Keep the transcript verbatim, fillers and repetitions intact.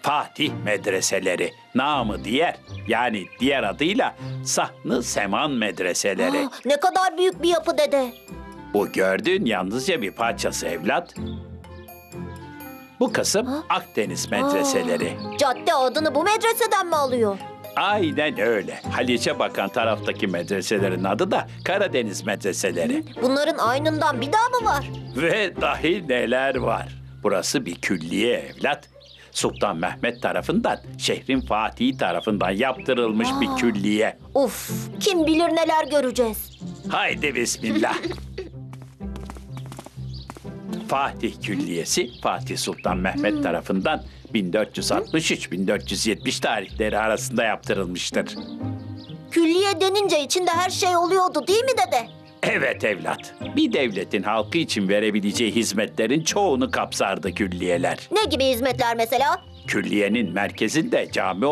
Fatih medreseleri, namı diğer, yani diğer adıyla Sahn-ı Seman medreseleri. Aa, ne kadar büyük bir yapı dede. Bu gördüğün yalnızca bir parçası evlat. Bu kısım Ha? Akdeniz medreseleri. Aa, cadde adını bu medreseden mi alıyor? Aynen öyle. Haliç'e bakan taraftaki medreselerin adı da Karadeniz medreseleri. Bunların aynından bir daha mı var? Ve dahi neler var. Burası bir külliye evlat. Sultan Mehmet tarafından, şehrin Fatihi tarafından yaptırılmış Aa. bir külliye. Uf, kim bilir neler göreceğiz. Haydi bismillah. Fatih Külliyesi, Fatih Sultan Mehmet tarafından bin dört yüz altmış üç bin dört yüz yetmiş tarihleri arasında yaptırılmıştır. Külliye denince içinde her şey oluyordu değil mi dede? Evet evlat, bir devletin halkı için verebileceği hizmetlerin çoğunu kapsardı külliyeler. Ne gibi hizmetler mesela? Külliyenin merkezinde cami